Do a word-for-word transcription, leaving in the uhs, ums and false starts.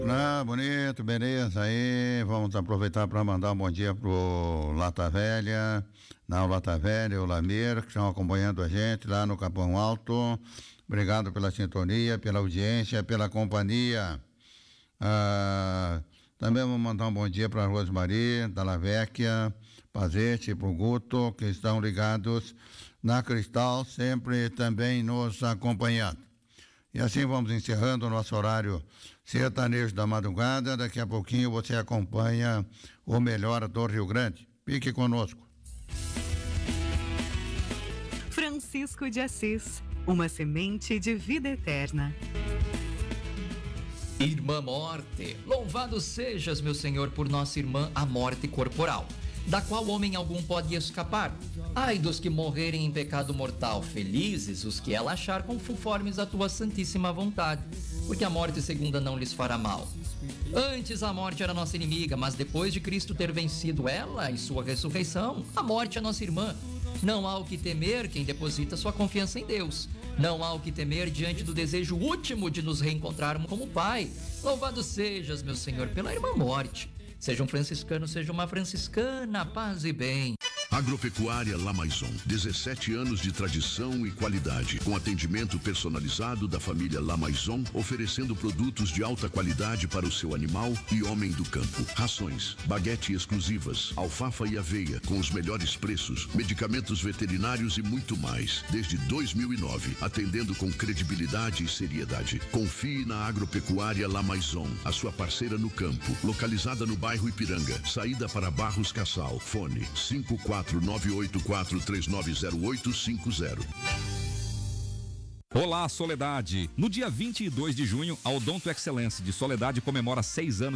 Ah, bonito, beleza. Aí vamos aproveitar para mandar um bom dia pro Lata Velha, não, Lata Velha, o Lameiro, que estão acompanhando a gente lá no Capão Alto. Obrigado pela sintonia, pela audiência, pela companhia. Ah, também vamos mandar um bom dia para a Rosmarie, da La Vecchia, Pazete, pro Guto, que estão ligados na Cristal, sempre também nos acompanhando. E assim vamos encerrando o nosso horário sertanejo da madrugada. Daqui a pouquinho você acompanha o melhor do Rio Grande. Fique conosco. Francisco de Assis, uma semente de vida eterna. Irmã Morte, louvado sejas, meu Senhor, por nossa irmã, a morte corporal, da qual homem algum pode escapar. Ai dos que morrerem em pecado mortal, felizes os que ela achar conformes à tua santíssima vontade, porque a morte segunda não lhes fará mal. Antes a morte era nossa inimiga, mas depois de Cristo ter vencido ela em sua ressurreição, a morte é nossa irmã. Não há o que temer quem deposita sua confiança em Deus. Não há o que temer diante do desejo último de nos reencontrarmos como Pai. Louvado sejas, meu Senhor, pela irmã morte. Seja um franciscano, seja uma franciscana, paz e bem. Agropecuária La Maison, dezessete anos de tradição e qualidade, com atendimento personalizado da família La Maison, oferecendo produtos de alta qualidade para o seu animal e homem do campo. Rações, baguete exclusivas, alfafa e aveia, com os melhores preços, medicamentos veterinários e muito mais. Desde dois mil e nove, atendendo com credibilidade e seriedade. Confie na Agropecuária La Maison, a sua parceira no campo, localizada no bairro Ipiranga, saída para Barros Cassal. Fone cinco quatro nove oito quatro três nove zero oito cinco zero. Olá, Soledade. No dia vinte e dois de junho, a Odonto Excellence de Soledade comemora seis anos